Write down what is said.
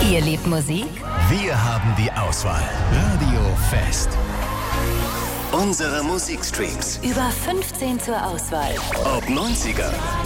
Ihr liebt Musik? Wir haben die Auswahl. Radio Fest. Unsere Musikstreams. Über 15 zur Auswahl. Ob 90er,